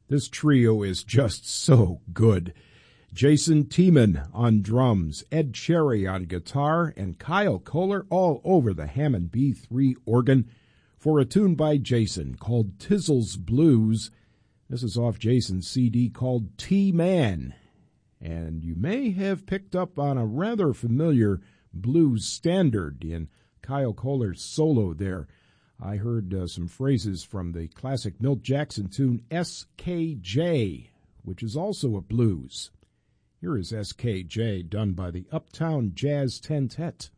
This trio is just so good. Jason Tiemann on drums, Ed Cherry on guitar, and Kyle Kohler all over the Hammond B3 organ for a tune by Jason called Tizzle's Blues. This is off Jason's CD called T-Man. And you may have picked up on a rather familiar blues standard in Kyle Kohler's solo there. I heard some phrases from the classic Milt Jackson tune SKJ, which is also a blues. Here is SKJ done by the Uptown Jazz Tentet.